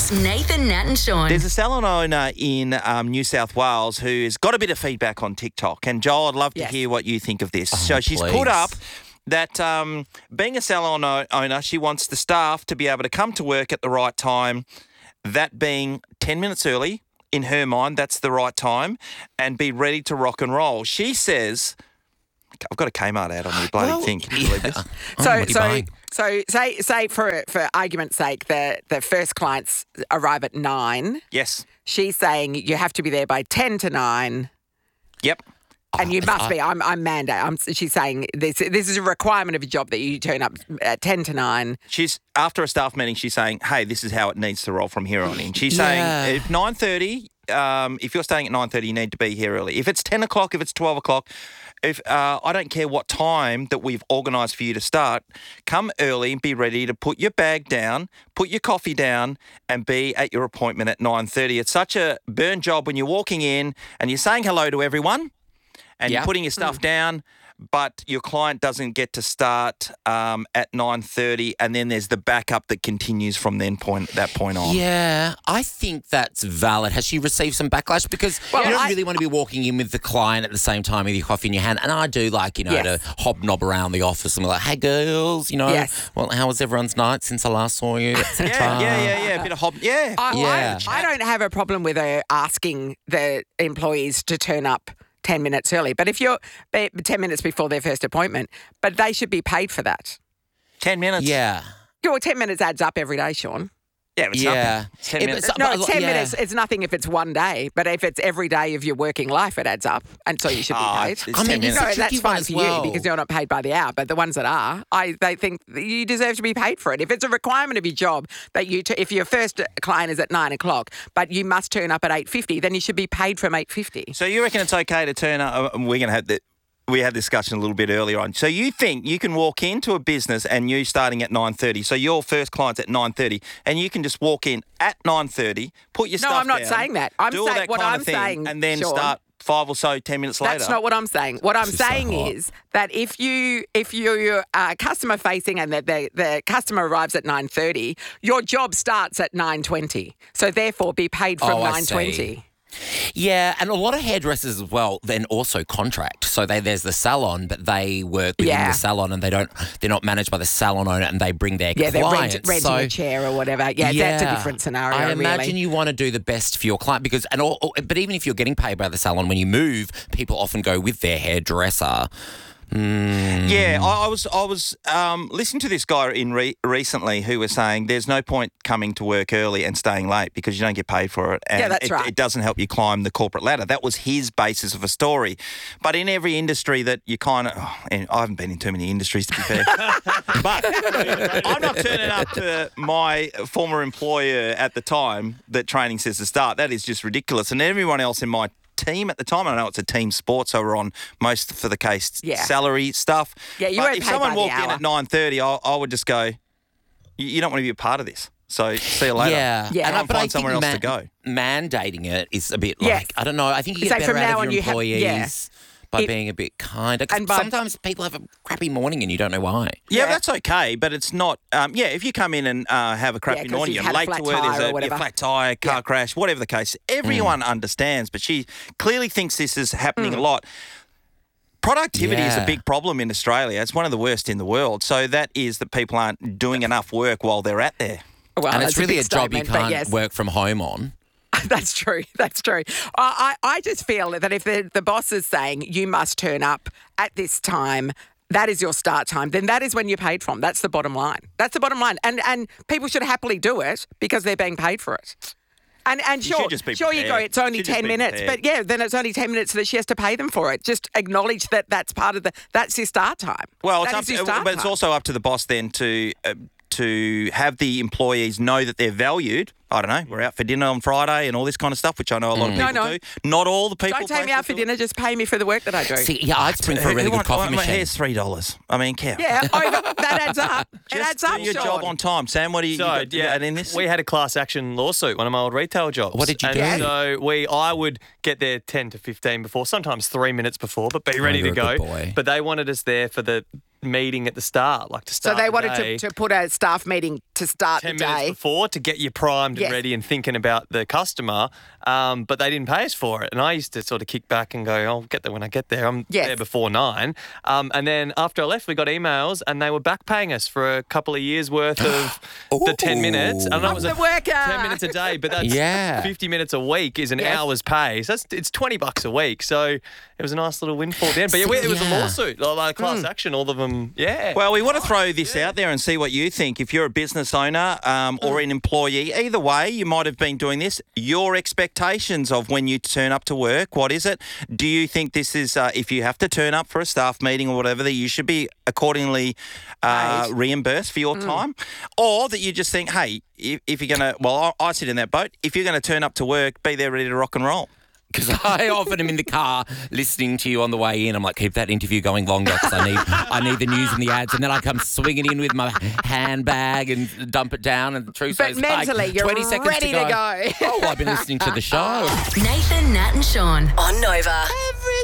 It's Nathan, Nat and Sean. There's a salon owner in New South Wales who's got a bit of feedback on TikTok. And Joel, I'd love to hear what you think of this. So she's put up that being a salon owner, she wants the staff to be able to come to work at the right time, that being 10 minutes early. In her mind, that's the right time, and be ready to rock and roll. She says, I've got a Kmart ad on the bloody thing. Can you believe this? So say for argument's sake, the first clients arrive at 9. Yes. She's saying you have to be there by 10 to 9. Yep. And you must be. I'm mandate. She's saying this is a requirement of a job that you turn up at 10 to 9. She's after a staff meeting. She's saying, "Hey, this is how it needs to roll from here on in." She's saying, "If 9:30, if you're staying at 9:30, you need to be here early. If it's 10 o'clock, if it's 12 o'clock, if I don't care what time that we've organised for you to start, come early and be ready to put your bag down, put your coffee down, and be at your appointment at 9:30. It's such a burn job when you're walking in and you're saying hello to everyone." And you're putting your stuff down, but your client doesn't get to start at 9:30, and then there's the backup that continues from that point on. Yeah, I think that's valid. Has she received some backlash? Because you don't really want to be walking in with the client at the same time with your coffee in your hand. And I do like, to hobnob around the office and be like, "Hey, girls, well, how was everyone's night since I last saw you?" Yeah. A bit of I don't have a problem with her asking the employees to turn up 10 minutes early. But if you're 10 minutes before their first appointment, but they should be paid for that. 10 minutes? Yeah. Your 10 minutes adds up every day, Sean. Yeah, it's nothing. 10 minutes. It's 10 minutes. It's nothing if it's one day, but if it's every day of your working life, it adds up, and so you should be paid. That's fine for you because you're not paid by the hour. But the ones that are, they think you deserve to be paid for it. If it's a requirement of your job that if your first client is at 9 o'clock, but you must turn up at 8:50, then you should be paid from 8:50. So you reckon it's okay to turn up? We had this discussion a little bit earlier on. So you think you can walk into a business and you starting at 9:30, so your first client's at 9:30, and you can just walk in at 9:30, put your stuff down. No, I'm not saying that. I'm saying what I'm saying, and then Sean, start 5 or so 10 minutes later. That's not what I'm saying. What I'm saying is that if you're customer facing and the customer arrives at 9:30, your job starts at 9:20. So therefore, be paid from 9:20. Yeah, and a lot of hairdressers as well then also contract. So there's the salon, but they work within the salon and they're not managed by the salon owner and they bring their clients. They're renting a chair or whatever. Yeah, that's a different scenario. I imagine you want to do the best for your client but even if you're getting paid by the salon, when you move, people often go with their hairdresser. Yeah, I was listening to this guy recently who was saying there's no point coming to work early and staying late because you don't get paid for it. And that's right. It doesn't help you climb the corporate ladder. That was his basis of a story. But in every industry that you and I haven't been in too many industries to be fair, but I'm not turning up to my former employer at the time that training says to start. That is just ridiculous. And everyone else in my team at the time, I know it's a team sport, so we're on most for the case salary stuff. Yeah, you weren't paid by the hour. If someone walked in at 9:30, I would just go, you don't want to be a part of this. So see you later. Yeah. And find somewhere else to go. Mandating it is a bit like, I don't know, I think you get better out of your employees. By being a bit kinder. Because sometimes people have a crappy morning and you don't know why. Yeah, that's okay, but it's not... if you come in and have a crappy morning, you're late to work, there's a flat tyre, car crash, whatever the case, everyone understands, but she clearly thinks this is happening a lot. Productivity is a big problem in Australia. It's one of the worst in the world. So that is that people aren't doing enough work while they're out there. Well, and it's really a job you can't work from home on. That's true. I just feel that if the boss is saying you must turn up at this time, that is your start time, then that is when you're paid from. That's the bottom line. That's the bottom line. And people should happily do it because they're being paid for it. And sure you go, it's only 10 minutes. But then it's only 10 minutes that she has to pay them for it. Just acknowledge that that's part of that's your start time. Well, it's also up to the boss then to have the employees know that they're valued. I don't know, we're out for dinner on Friday and all this kind of stuff, which I know a lot of people do. Not all the people. Don't take me out for dinner, just pay me for the work that I do. See, I'd spring for a really good coffee machine. Here's $3. I mean, care. Yeah, that adds up. It adds up, do your job on time. Sam, what do you add in this? We had a class action lawsuit, one of my old retail jobs. What did you do? So I would get there 10 to 15 before, sometimes 3 minutes before, but be ready to go. Good boy. But they wanted us there for the meeting at the start, like to So start they the wanted day. to put a staff meeting to start 10 the minutes day. before to get you primed Yes. and ready and thinking about the customer, but they didn't pay us for it. And I used to sort of kick back and go, I'll get there when I get there. I'm Yes. there before 9. And then after I left, we got emails and they were back paying us for a couple of years worth of the 10 minutes. I know it was the worker. 10 minutes a day, but that's Yeah. 50 minutes a week is an Yes. hour's pay. So it's $20 a week. So it was a nice little windfall at the end. But yeah, it was a Yeah. lawsuit, like class action, all of them. Yeah. Well, we want to throw this out there and see what you think. If you're a business owner or an employee, either way, you might have been doing this. Your expectations of when you turn up to work, what is it? Do you think this is, if you have to turn up for a staff meeting or whatever, that you should be accordingly reimbursed for your time? Or that you just think, hey, if you're going to, well, I sit in that boat. If you're going to turn up to work, be there ready to rock and roll. Because I often am in the car listening to you on the way in. I'm like, keep that interview going longer because I need the news and the ads. And then I come swinging in with my handbag and dump it down. And the truth But is, mentally, like, you're 20 seconds ready to go. Oh, I've been listening to the show. Nathan, Nat and Sean on Nova.